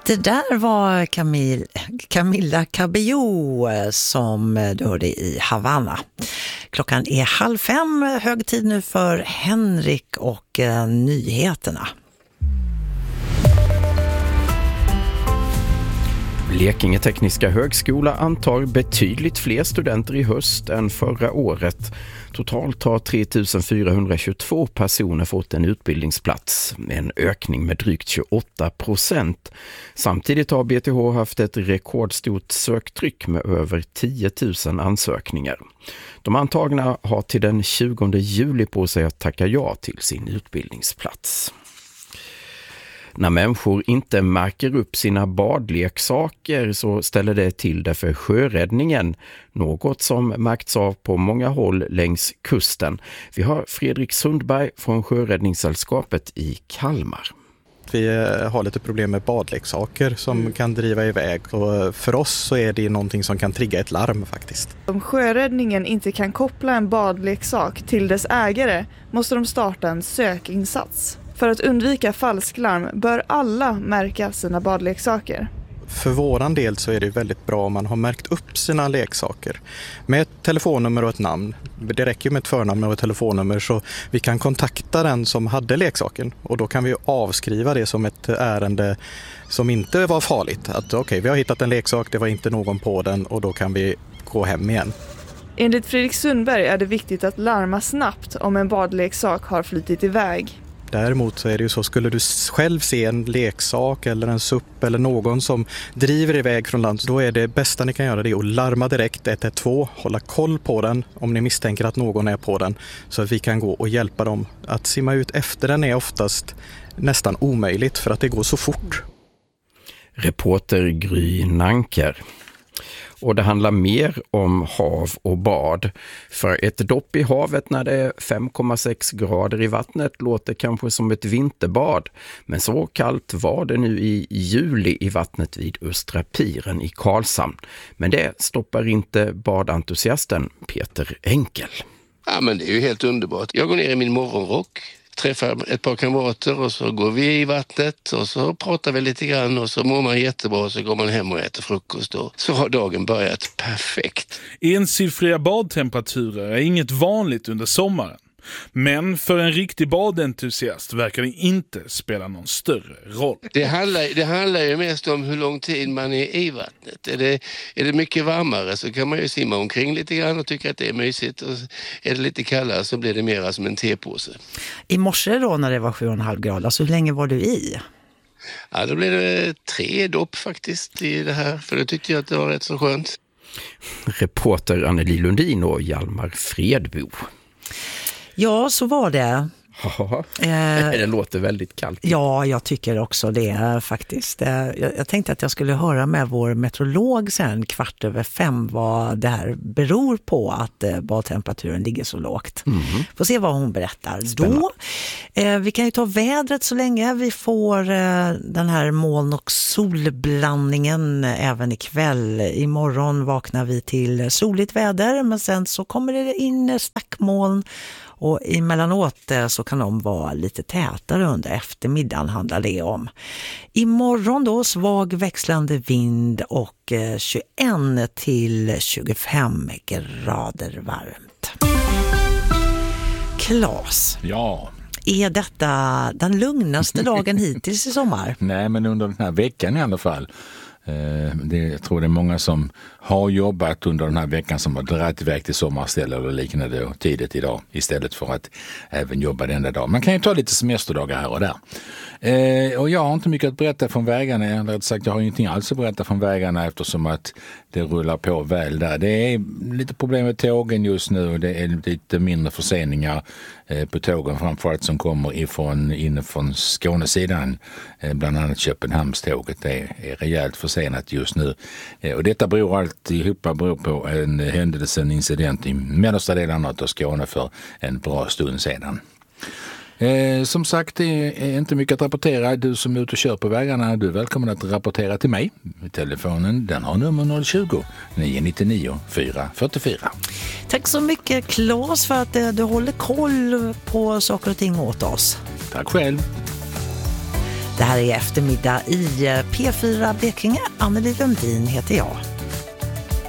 Det där var Camila Cabello som du hörde i Havanna. Klockan är 4:30, hög tid nu för Henrik och nyheterna. Blekinge Tekniska högskola antar betydligt fler studenter i höst än förra året. Totalt har 3422 personer fått en utbildningsplats, en ökning med drygt 28%. Samtidigt har BTH haft ett rekordstort söktryck med över 10 000 ansökningar. De antagna har till den 20 juli på sig att tacka ja till sin utbildningsplats. När människor inte märker upp sina badleksaker så ställer det till det för sjöräddningen, något som märkts av på många håll längs kusten. Vi har Fredrik Sundberg från Sjöräddningssällskapet i Kalmar. Vi har lite problem med badleksaker som kan driva iväg, och för oss så är det någonting som kan trigga ett larm faktiskt. Om sjöräddningen inte kan koppla en badleksak till dess ägare måste de starta en sökinsats. För att undvika falsklarm bör alla märka sina badleksaker. För våran del så är det väldigt bra om man har märkt upp sina leksaker med ett telefonnummer och ett namn. Det räcker med ett förnamn och ett telefonnummer så vi kan kontakta den som hade leksaken, och då kan vi avskriva det som ett ärende som inte var farligt. Att okej, vi har hittat en leksak, det var inte någon på den, och då kan vi gå hem igen. Enligt Fredrik Sundberg är det viktigt att larma snabbt om en badleksak har flyttit iväg. Däremot så är det ju så, skulle du själv se en leksak eller en SUP eller någon som driver iväg från land, då är det bästa ni kan göra det att larma direkt 112, hålla koll på den om ni misstänker att någon är på den, så att vi kan gå och hjälpa dem. Att simma ut efter den är oftast nästan omöjligt för att det går så fort. Reporter Gry Nanker. Och det handlar mer om hav och bad. För ett dopp i havet när det är 5,6 grader i vattnet låter kanske som ett vinterbad. Men så kallt var det nu i juli i vattnet vid Östra Piren i Karlshamn. Men det stoppar inte badentusiasten Peter Enkel. Ja, men det är ju helt underbart. Jag går ner i min morgonrock, träffar ett par kamrater och så går vi i vattnet och så pratar vi lite grann och så mår man jättebra och så går man hem och äter frukost och så har dagen börjat perfekt. Ensiffriga badtemperaturer är inget vanligt under sommaren. Men för en riktig badentusiast verkar det inte spela någon större roll. Det handlar ju mest om hur lång tid man är i vattnet. Är det mycket varmare så kan man ju simma omkring lite grann och tycka att det är mysigt. Och är det lite kallare så blir det mer som en tepåse. I morse då när det var 7,5 grader, alltså hur länge var du i? Ja, då blev det 3 dopp faktiskt i det här, för det tyckte jag att det var rätt så skönt. Reporter Anneli Lundin och Hjalmar Fredbo. Ja, så var det. Det låter väldigt kallt. Ja, jag tycker också det faktiskt. Jag tänkte att jag skulle höra med vår meteorolog sen 4:15 vad det här beror på att badtemperaturen ligger så lågt. Får se vad hon berättar då. Vi kan ju ta vädret så länge. Vi får den här moln- och solblandningen även ikväll. Imorgon vaknar vi till soligt väder, men sen så kommer det in stackmoln. Och emellanåt så kan de vara lite tätare under eftermiddagen, handlar det om. Imorgon då svag växlande vind och 21 till 25 grader varmt. Claes. Ja. Är detta den lugnaste dagen hittills i sommar? Nej, men under den här veckan i alla fall. Jag tror det är många som har jobbat under den här veckan som har dragit iväg till sommarställe eller liknande tidigt idag istället för att även jobba den dag. Man kan ju ta lite semesterdagar här och där. Och jag har inte mycket att berätta från vägarna. Jag har ingenting alls att berätta från vägarna eftersom att det rullar på väl där. Det är lite problem med tågen just nu och det är lite mindre förseningar på tågen, framförallt som kommer inifrån Skånesidan. Bland annat Köpenhamnståget. Det är rejält försenat just nu. Och detta beror på en incident i mellersta delarna av Skåne för en bra stund sedan. Som sagt, det är inte mycket att rapportera. Du som är ute och kör på vägarna, du är välkommen att rapportera till mig. Telefonen, den har nummer 020 999 444. Tack så mycket Claes för att du håller koll på saker och ting åt oss. Tack själv. Det här är eftermiddag i P4 Blekinge. Anneli Lundin heter jag.